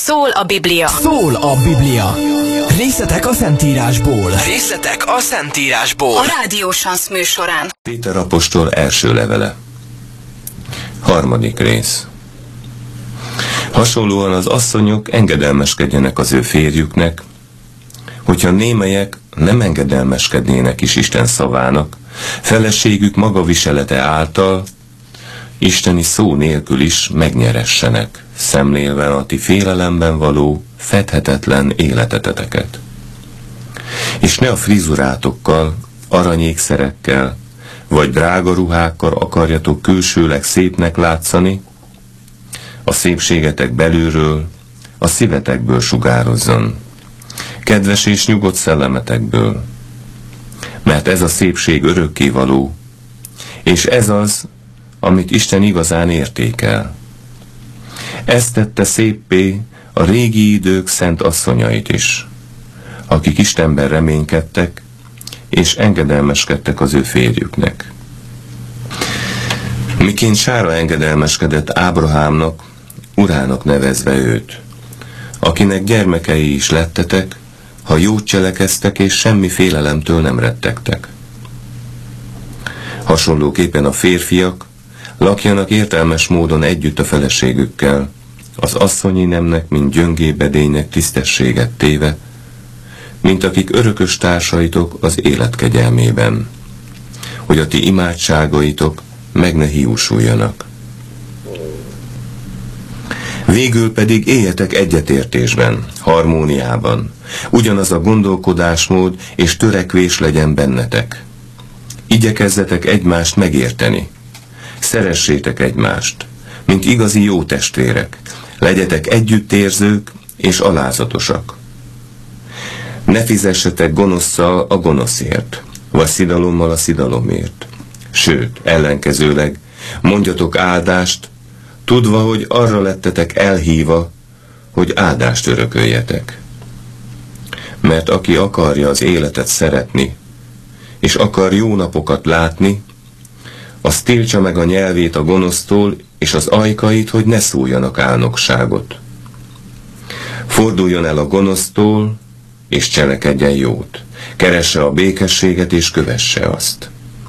Szól a Biblia. Szól a Biblia. Részletek a Szentírásból. Részletek a Szentírásból. A Rádió Sansz műsorán. Péter apostol első levele. 3. rész. Hasonlóan az asszonyok engedelmeskedjenek az ő férjüknek, hogyha némelyek nem engedelmeskednének is Isten szavának, feleségük maga viselete által isteni szó nélkül is megnyeressenek, szemlélve a ti félelemben való, fedhetetlen életeteteket. És ne a frizurátokkal, aranyékszerekkel, vagy drága ruhákkal akarjatok külsőleg szépnek látszani, a szépségetek belülről, a szívetekből sugározzon, kedves és nyugodt szellemetekből, mert ez a szépség örökkévaló, és ez az, amit Isten igazán értékel. Ezt tette széppé a régi idők szent asszonyait is, akik Istenben reménykedtek, és engedelmeskedtek az ő férjüknek. Miként Sára engedelmeskedett Ábrahámnak, urának nevezve őt, akinek gyermekei is lettetek, ha jót cselekeztek, és semmi félelemtől nem rettegtek. Hasonlóképpen a férfiak lakjanak értelmes módon együtt a feleségükkel, az asszonyi nemnek, mint gyöngébb edénynek tisztességet téve, mint akik örökös társaitok az élet kegyelmében, hogy a ti imádságaitok meg ne hiúsuljanak. Végül pedig éljetek egyetértésben, harmóniában, ugyanaz a gondolkodásmód és törekvés legyen bennetek. Igyekezzetek egymást megérteni, szeressétek egymást, mint igazi jó testvérek, legyetek együttérzők és alázatosak. Ne fizessetek gonoszszal a gonoszért, vagy szidalommal a szidalomért. Sőt, ellenkezőleg, mondjatok áldást, tudva, hogy arra lettetek elhívva, hogy áldást örököljetek. Mert aki akarja az életet szeretni, és akar jó napokat látni, az tiltsa meg a nyelvét a gonosztól, és az ajkait, hogy ne szóljanak álnokságot. Forduljon el a gonosztól, és cselekedjen jót. Keresse a békességet, és kövesse azt.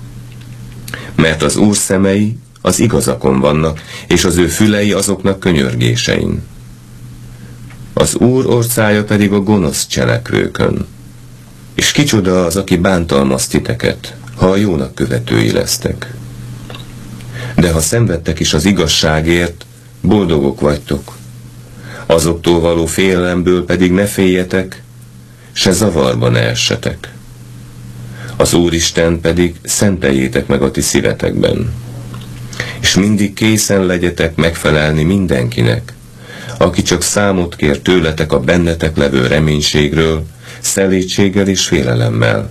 Mert az Úr szemei az igazakon vannak, és az ő fülei azoknak könyörgésein. Az Úr orcája pedig a gonosz cselekvőkön. És kicsoda az, aki bántalmaz titeket, ha a jónak követői lesztek. De ha szenvedtek is az igazságért, boldogok vagytok. Azoktól való félelemből pedig ne féljetek, se zavarba ne essetek. Az Úristen pedig szenteljétek meg a ti szívetekben. És mindig készen legyetek megfelelni mindenkinek, aki csak számot kér tőletek a bennetek levő reménységről, szelídséggel és félelemmel.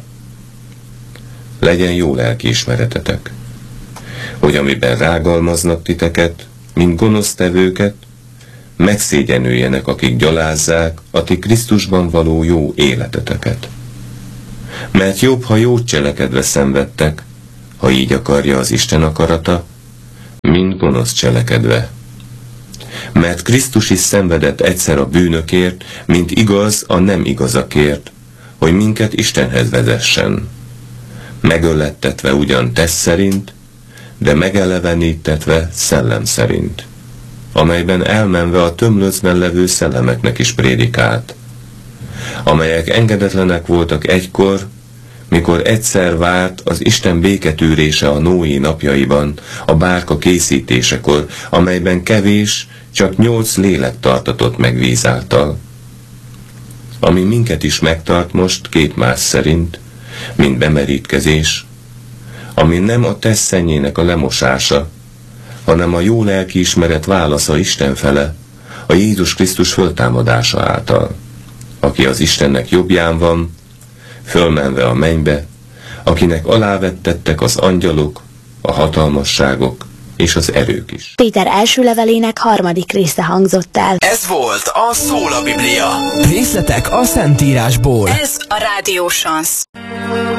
Legyen jó lelkiismeretetek, hogy amiben rágalmaznak titeket, mint gonosztevőket, megszégyenüljenek, akik gyalázzák a ti Krisztusban való jó életeteket. Mert jobb, ha jót cselekedve szenvedtek, ha így akarja az Isten akarata, mint gonosz cselekedve. Mert Krisztus is szenvedett egyszer a bűnökért, mint igaz a nem igazakért, hogy minket Istenhez vezessen. Megöllettetve ugyan test szerint, de megelevenítetve szellem szerint, amelyben elmenve a tömlöcben levő szellemeknek is prédikált, amelyek engedetlenek voltak egykor, mikor egyszer várt az Isten béketűrése a Noé napjaiban, a bárka készítésekor, amelyben kevés, csak 8 lélek tartatott meg víz által. Ami minket is megtart most 2 más szerint, mint bemerítkezés, ami nem a test szennyének a lemosása, hanem a jó lelkiismeret válasza Isten fele, a Jézus Krisztus föltámadása által, aki az Istennek jobbján van, fölmenve a mennybe, akinek alávettettek az angyalok, a hatalmasságok és az erők is. Péter első levelének 3. része hangzott el. Ez volt a Szól a Biblia. Részletek a Szentírásból. Ez a Rádió Sansz.